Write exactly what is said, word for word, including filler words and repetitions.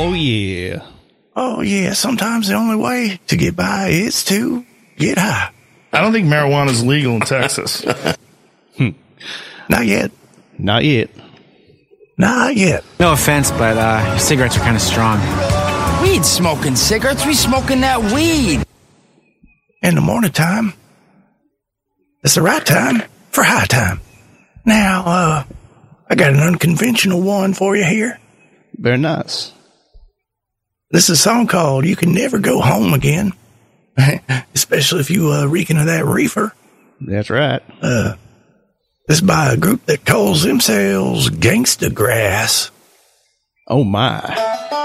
Oh, yeah. Oh, yeah. Sometimes the only way to get by is to get high. I don't think marijuana is legal in Texas. Not yet. Not yet. Not yet. No offense, but uh, cigarettes are kind of strong. We ain't smoking cigarettes. We smoking that weed. In the morning time, it's the right time for high time. Now, uh, I got an unconventional one for you here. Very nice. This is a song called You Can Never Go Home Again. Especially if you uh, reeking of that reefer. That's right. Uh, this is by a group that calls themselves Gangsta Grass. Oh, my.